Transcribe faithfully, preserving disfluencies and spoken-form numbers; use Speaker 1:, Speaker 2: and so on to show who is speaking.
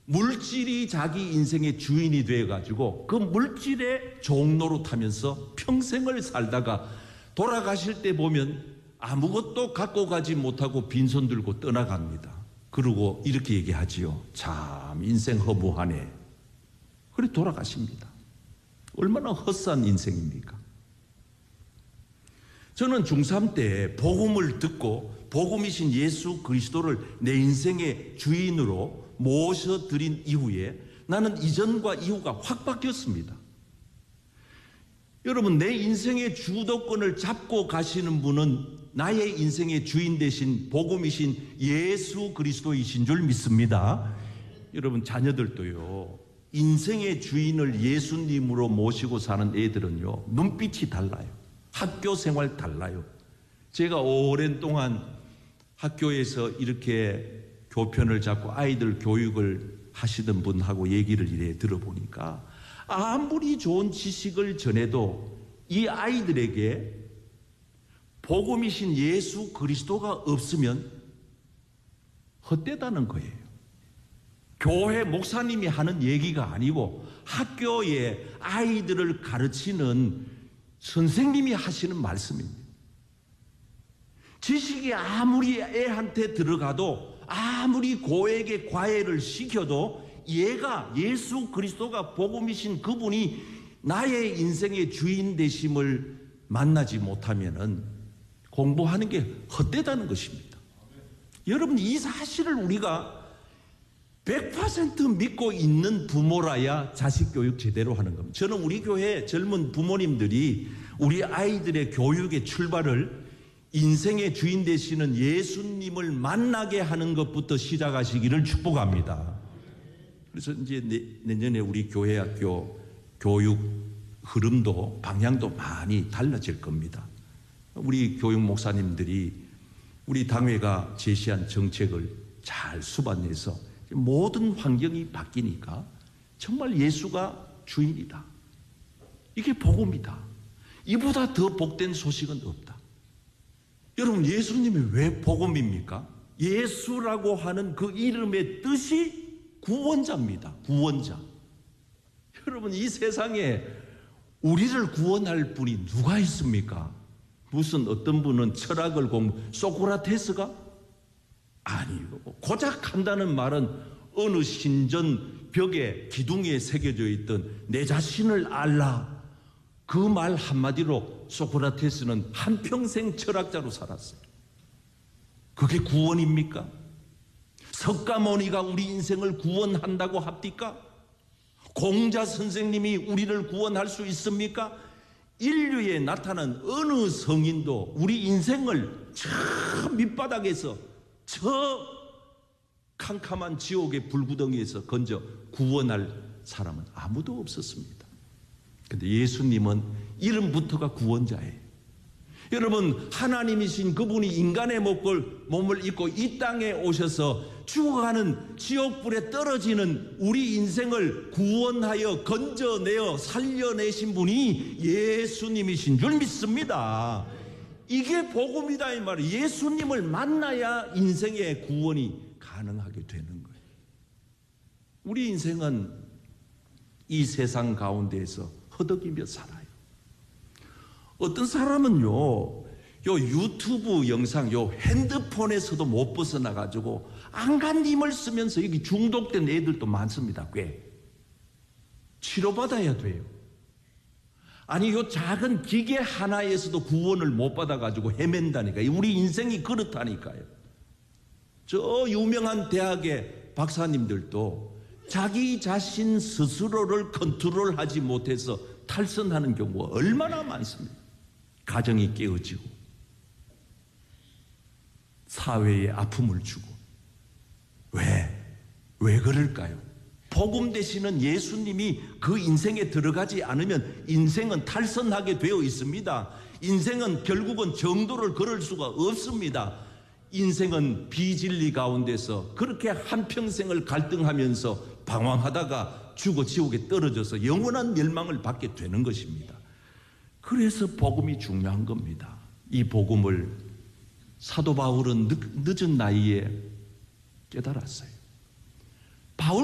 Speaker 1: 물질이 자기 인생의 주인이 되어가지고 그 물질의 종로로 타면서 평생을 살다가 돌아가실 때 보면 아무것도 갖고 가지 못하고 빈손 들고 떠나갑니다. 그리고 이렇게 얘기하지요. 참 인생 허무하네. 그래 돌아가십니다. 얼마나 헛산 인생입니까? 저는 중삼 때 복음을 듣고 복음이신 예수 그리스도를 내 인생의 주인으로 모셔드린 이후에 나는 이전과 이후가 확 바뀌었습니다. 여러분, 내 인생의 주도권을 잡고 가시는 분은 나의 인생의 주인 되신 복음이신 예수 그리스도이신 줄 믿습니다. 여러분, 자녀들도요, 인생의 주인을 예수님으로 모시고 사는 애들은요, 눈빛이 달라요. 학교 생활 달라요. 제가 오랜 동안 학교에서 이렇게 교편을 잡고 아이들 교육을 하시던 분하고 얘기를 이래 들어보니까 아무리 좋은 지식을 전해도 이 아이들에게 복음이신 예수 그리스도가 없으면 헛되다는 거예요. 교회 목사님이 하는 얘기가 아니고 학교에 아이들을 가르치는 선생님이 하시는 말씀입니다. 지식이 아무리 애한테 들어가도 아무리 고에게 과외를 시켜도 얘가 예수 그리스도가 복음이신 그분이 나의 인생의 주인 되심을 만나지 못하면은 공부하는 게 헛되다는 것입니다. 여러분, 이 사실을 우리가 백 퍼센트 믿고 있는 부모라야 자식 교육 제대로 하는 겁니다. 저는 우리 교회 젊은 부모님들이 우리 아이들의 교육의 출발을 인생의 주인 되시는 예수님을 만나게 하는 것부터 시작하시기를 축복합니다. 그래서 이제 내년에 우리 교회 학교 교육 흐름도 방향도 많이 달라질 겁니다. 우리 교육 목사님들이 우리 당회가 제시한 정책을 잘 수반해서 모든 환경이 바뀌니까 정말 예수가 주인이다. 이게 복음이다. 이보다 더 복된 소식은 없다. 여러분, 예수님이 왜 복음입니까? 예수라고 하는 그 이름의 뜻이 구원자입니다. 구원자. 여러분, 이 세상에 우리를 구원할 분이 누가 있습니까? 무슨 어떤 분은 철학을 공부, 소크라테스가? 아니요. 고작 한다는 말은 어느 신전 벽에 기둥에 새겨져 있던 내 자신을 알라. 그 말 한마디로 소크라테스는 한평생 철학자로 살았어요. 그게 구원입니까? 석가모니가 우리 인생을 구원한다고 합니까? 공자 선생님이 우리를 구원할 수 있습니까? 인류에 나타난 어느 성인도 우리 인생을 저 밑바닥에서 저 캄캄한 지옥의 불구덩이에서 건져 구원할 사람은 아무도 없었습니다. 근데 예수님은 이름부터가 구원자예요. 여러분, 하나님이신 그분이 인간의 몸을 입고 이 땅에 오셔서 죽어가는 지옥불에 떨어지는 우리 인생을 구원하여 건져내어 살려내신 분이 예수님이신 줄 믿습니다. 이게 복음이다 이 말이에요. 예수님을 만나야 인생의 구원이 가능하게 되는 거예요. 우리 인생은 이 세상 가운데에서 허덕이며 살아요. 어떤 사람은요, 요 유튜브 영상, 요 핸드폰에서도 못 벗어나가지고 안간힘을 쓰면서 여기 중독된 애들도 많습니다. 꽤. 치료받아야 돼요. 아니, 요 작은 기계 하나에서도 구원을 못 받아가지고 헤맨다니까요. 우리 인생이 그렇다니까요. 저 유명한 대학의 박사님들도 자기 자신 스스로를 컨트롤하지 못해서 탈선하는 경우가 얼마나 많습니다. 가정이 깨어지고 사회에 아픔을 주고. 왜? 왜 그럴까요? 복음 되시는 예수님이 그 인생에 들어가지 않으면 인생은 탈선하게 되어 있습니다. 인생은 결국은 정도를 걸을 수가 없습니다. 인생은 비진리 가운데서 그렇게 한평생을 갈등하면서 방황하다가 죽어 지옥에 떨어져서 영원한 멸망을 받게 되는 것입니다. 그래서 복음이 중요한 겁니다. 이 복음을 사도 바울은 늦, 늦은 나이에 깨달았어요. 바울